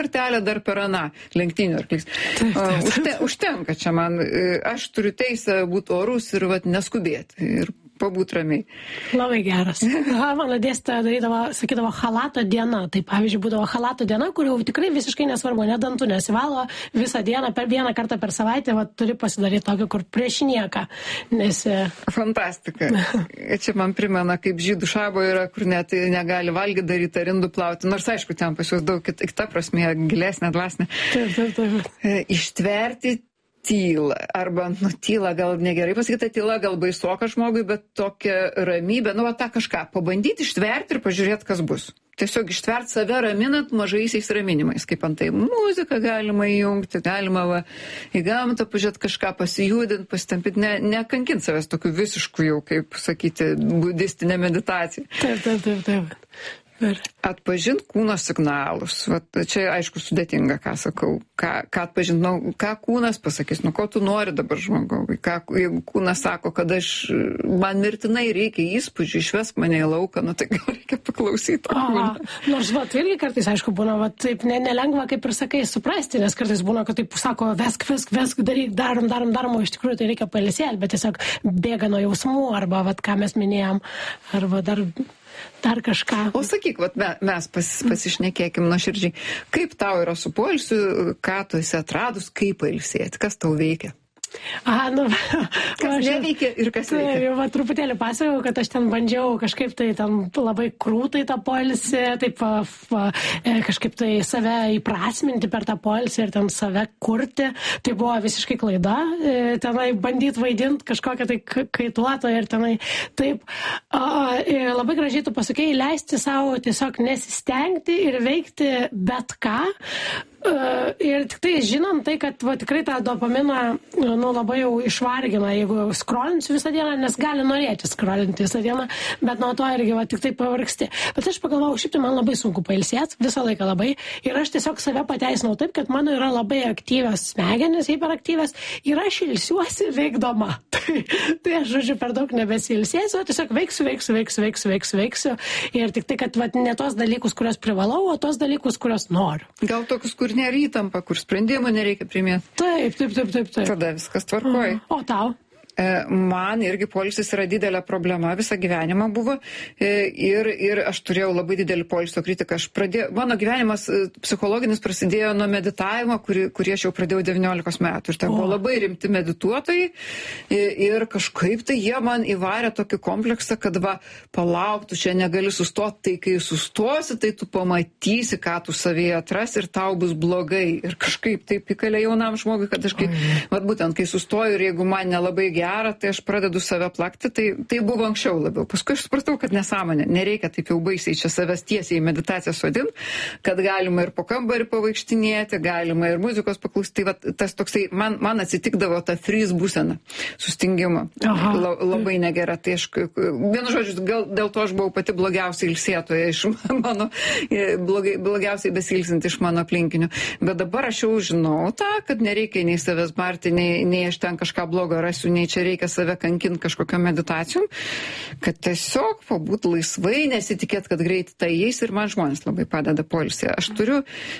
kartelę dar per aną lenktynių arklys. Užtenka čia man, aš turiu teisę būti orus ir vat neskubėti ir pabūt ramiai. Labai geras. Mano dėstytoja darydavo, sakydavo, chalato diena. Tai pavyzdžiui, būdavo chalato diena, kur jau tikrai visiškai nesvarbu, net dantų nesivalo visą dieną, per vieną kartą per savaitę, va, turi pasidaryti tokį, kur prieš nieką. Fantastika. Čia man primena, kaip žydų šabo yra, kur net negali valgyti, daryti ar indų plauti. Nors aišku, ten pas juos daug kita prasmė, gilesnė, dvasinė. Taip. Ištverti tyla, arba, tyla gal negerai pasakyta, tyla gal baisoka žmogui, bet tokia ramybė, tą kažką, pabandyti ištverti ir pažiūrėti, kas bus. Tiesiog ištverti save raminant mažaisiais raminimais, kaip antai muziką galima įjungti, galima į gamtą pažiūrėti kažką, pasijudinti, pasitampyti, nekankinti savęs tokiu visišku jau, kaip sakyti, budistinė meditacija. Taip. Atpažint kūno signalus. Vat čia aišku sudėtinga, ką sakau. Ką atpažint, ką kūnas pasakys, ko tu nori dabar žmogau. Jeigu kūnas sako, kad man mirtinai reikia įspūdžių, išvesk mane į lauką, tai gal reikia paklausyti. Nors irgi kartais, aišku, būna taip nelengva, kaip ir sakai, suprasti, nes kartais būna, kad taip sako, vesk, daryk, darom, o iš tikrųjų tai reikia pailsėti, bet tiesiog bėga nuo jausmų, arba ką mes minėjom, arba dar kažką. O sakyk, mes pasišnekėkim nuoširdžiai. Kaip tau yra su poilsiu, ką tu esi atradus, kaip pailsėti, kas tau veikia? Kas neveikia ir kas veikia. Jau truputėlį pasakau, kad aš ten bandžiau kažkaip tai ten labai krūtai tą poilsį, taip kažkaip tai save įprasminti per tą poilsį ir ten save kurti. Tai buvo visiškai klaida, tenai bandyti vaidinti kažkokią tai kaituotą ir tenai taip. Labai gražiai tu pasakėjai, leisti savo tiesiog nesistengti ir veikti bet ką. Ir tik tai žinant tai, kad tikrai tą dopaminą labai jau išvargina, jeigu skrolinsiu visą dieną, nes gali norėti skrolinti visą dieną, bet nuo to irgi tik tai pavargsti. Bet aš pagalvojau, šiaip tai man labai sunku pailsėti, visą laiką labai, ir aš tiesiog save pateisinau taip, kad mano yra labai aktyvios smegenys, hiperaktyvios, ir aš ilsiuosi veikdama. Tai aš, žodžiu, per daug nebesilsėsiu, tiesiog veiksiu, ir tik tai, kad ne tos dalykus, kurios privalau, o tos dalykus, kurios noriu. Gal tokius, kur nėra įtampa, kur sprendimų nereikia priimti. Taip. Tada viskas tvarkoj. O tau? Man irgi poilsis yra didelė problema, visą gyvenimą buvo ir aš turėjau labai didelį poilsio kritiką. Mano gyvenimas psichologinis prasidėjo nuo meditavimo, kurį aš jau pradėjau 19 metų. Ir ten buvo labai rimti medituotojai ir kažkaip tai jie man įvarė tokį kompleksą, kad palauk, tu čia negali sustoti, tai kai sustosi, tai tu pamatysi, ką tu savyje atrasi ir tau bus blogai. Ir kažkaip taip įkalė jaunam žmogui, kad aš būtent kai sustoju ir jeigu man nelabai gera, tai aš pradedu save plakti, tai buvo anksčiau labiau. Paskui aš supratau, kad nesąmonė, nereikia taip jau baisiai čia savęs tiesiai į meditaciją sodinti, kad galima ir po kambarį pavaikštinėti, galima ir muzikos paklausti. Tai tas toksai, man atsitikdavo ta freeze būsena, sustingimo. Labai negera. Tai aš, vienu žodžiu, gal dėl to aš buvau pati blogiausiai ilsėtoja iš mano, blogiausiai besilsinti iš mano aplinkinių. Bet dabar aš jau žinau kad nereikia nei savęs barti, nei aš ten kažką blogo rasiu, nei čia reikia save kankinti kažkokiam meditacijom, kad tiesiog pabūt laisvai, nesitikėt, kad greitai tai eis ir man žmonės labai padeda poilsėje. Aš turiu,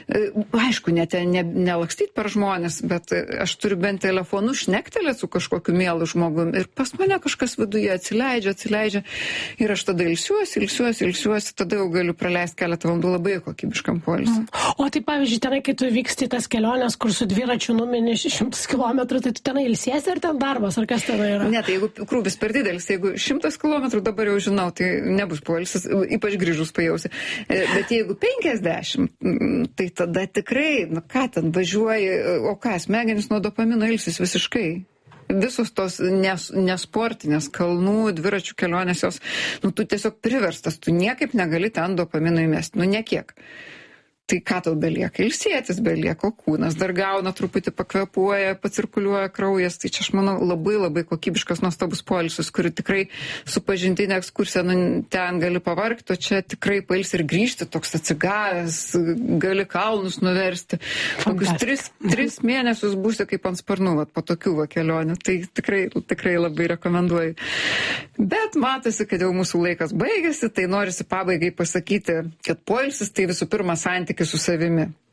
aišku, nelakstyti per žmonės, bet aš turiu bent telefonu šnektelėti su kažkokiu mielu žmogum ir pas mane kažkas viduje atsileidžia ir aš tada ilsiuosi, tada jau galiu praleisti keletą valandų labai kokybiškam poilsiui. O tai pavyzdžiui, tenai, kai tu vyksti tas keliones, kur su dviračiu numini 100 km, tai tu tenai ilsiesi ar ten darbas, ar kas ten yra? Ne, tai jeigu krūvis per didelis, jeigu 100 km dabar jau žinau, tai nebus poilsis, ypač grįžus pajausi. Bet jeigu 50, tai tada tikrai, ką ten važiuoji, o ką, smegenys nuo dopamino ilsis visiškai. Visos tos nesportinės kalnų, dviračių kelionės, jos, tu tiesiog priverstas, tu niekaip negali ten dopamino įmesti, nekiek. Tai ką tau belieka? Ilsėtis belieka, kūnas dar gauna, truputį pakvepuoja, pacirkuliuoja kraujas. Tai čia, aš manau, labai labai kokybiškas nuostabus poilsis, kurį tikrai su pažintinė ekskursija ten gali pavargti, o čia tikrai pailsi ir grįžti, toks atsigavęs, gali kalnus nuversti. Kokius 3 mėnesius būsi kaip ant sparnų, po tokių kelionių. Tai tikrai labai rekomenduoju. Bet matosi, kad jau mūsų laikas baigėsi, tai norisi pabaigai pasakyti, kad poilsis tai visų pirma santykis su savimi.